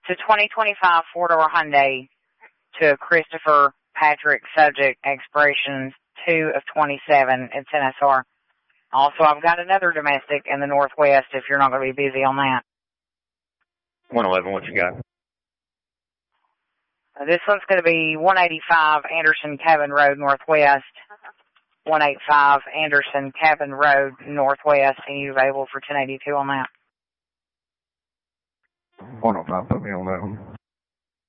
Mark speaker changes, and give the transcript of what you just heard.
Speaker 1: It's a 2025 four-door Hyundai to Christopher Patrick, subject expiration 2 of 27. It's NSR. Also, I've got another domestic in the Northwest if you're not going to be busy on that.
Speaker 2: 111, what you got?
Speaker 1: This one's going to be 185 Anderson Cabin Road, Northwest. 185 Anderson Cabin Road, Northwest. And you available for 1082 on that?
Speaker 2: 105, put me on that one.